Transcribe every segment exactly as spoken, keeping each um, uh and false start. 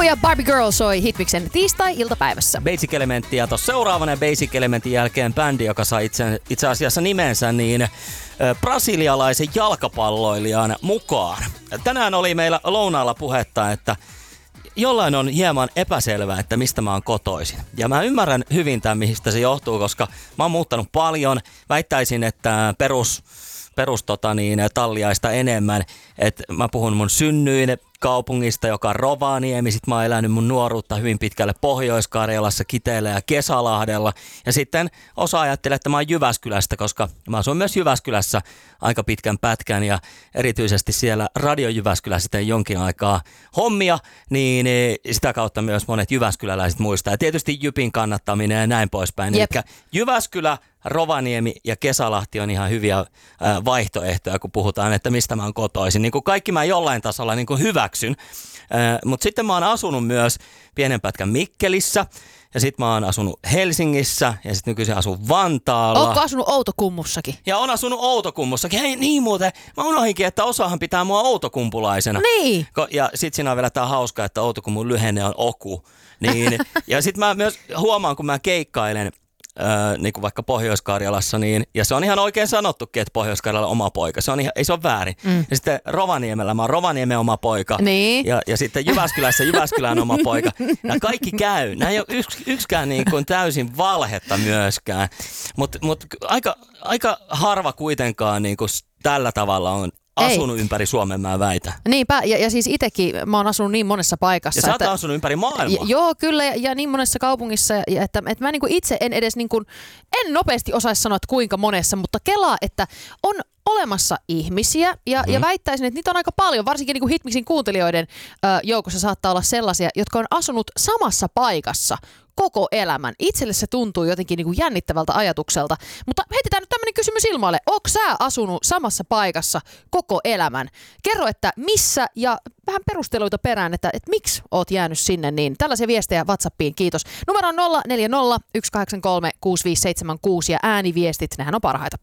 ja Barbie Girl soi Hitmixen tiistai-iltapäivässä. Basic Elementti ja tuossa seuraavana Basic Elementin jälkeen bändi, joka sai itse, itse asiassa nimensä, niin äh, brasilialaisen jalkapalloilijan mukaan. Tänään oli meillä lounaalla puhetta, että jollain on hieman epäselvää, että mistä mä oon kotoisin. Ja mä ymmärrän hyvin tämän, mistä se johtuu, koska mä oon muuttanut paljon. Väittäisin, että perus, perus tota niin, talliaista enemmän. Et mä puhun mun synnyin kaupungista, joka on Rovaniemi. Sitten mä oon elänyt mun nuoruutta hyvin pitkälle Pohjois-Karjalassa, Kiteellä ja Kesalahdella. Ja sitten osa ajattelee, että mä oon Jyväskylästä, koska mä asuin myös Jyväskylässä aika pitkän pätkän. Ja erityisesti siellä Radio Jyväskylässä tein jonkin aikaa hommia, niin sitä kautta myös monet jyväskyläläiset muistaa. Ja tietysti Jypin kannattaminen ja näin poispäin. Yep. Eli Jyväskylä, Rovaniemi ja Kesalahti on ihan hyviä äh, vaihtoehtoja, kun puhutaan, että mistä mä oon kotoisin. Niin kuin kaikki mä jollain tasolla niin kuin hyväksyn. Äh, Mutta sitten mä oon asunut myös pienen pätkän Mikkelissä. Ja sitten mä oon asunut Helsingissä ja sitten nykyisin asun Vantaalla. Ootko asunut Outokummussakin? Ja on asunut Outokummussakin. Hei niin muuten, mä unohdinkin, että osahan pitää mua outokumpulaisena. Niin. Ja sit siinä on vielä tää hauska, että Outokummun lyhenne on Oku. Niin, ja sit mä myös huomaan, kun mä keikkailen, Öö, niin kuin vaikka Pohjois-Karjalassa, niin, ja se on ihan oikein sanottukin, että Pohjois-Karjala oma poika. Se on ihan, ei se ole väärin. Mm. Ja sitten Rovaniemellä mä oon Rovaniemen oma poika. Niin. Ja, ja sitten Jyväskylässä Jyväskylän oma poika. Nämä kaikki käy. Nämä ei ole yks, yksikään niin kuin täysin valhetta myöskään. Mutta mut aika, aika harva kuitenkaan niin kuin tällä tavalla on asunut Ei. ympäri Suomen, mä väitän. Niinpä, ja, ja siis itsekin mä oon asunut niin monessa paikassa. Ja sä oot että, asunut ympäri maailmaa. Ja, joo, kyllä, ja, ja niin monessa kaupungissa, ja, että, että mä niinku itse en edes, niinku, en nopeasti osaisi sanoa, että kuinka monessa, mutta kelaa, että on olemassa ihmisiä, ja, mm. ja väittäisin, että niitä on aika paljon, varsinkin niinku Hitmixin kuuntelijoiden ö, joukossa saattaa olla sellaisia, jotka on asunut samassa paikassa koko elämän. Itselle se tuntuu jotenkin niin kuin jännittävältä ajatukselta. Mutta heitetään nyt tämmöinen kysymys ilmoille. Ootko sä asunut samassa paikassa koko elämän? Kerro, että missä ja vähän perusteluita perään, että, että miksi oot jäänyt sinne. Niin tällaisia viestejä WhatsAppiin, kiitos. Numero on nolla neljä nolla yksi kahdeksan kolme kuusi viisi seitsemän kuusi ja ääniviestit, nehän on parhaita.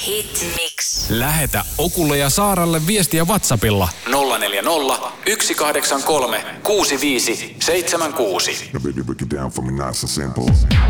Hitmix. Lähetä Okulle ja Saaralle viestiä WhatsAppilla nolla neljä nolla yksi kahdeksan kolme kuusi viisi seitsemän kuusi. Nice and simple.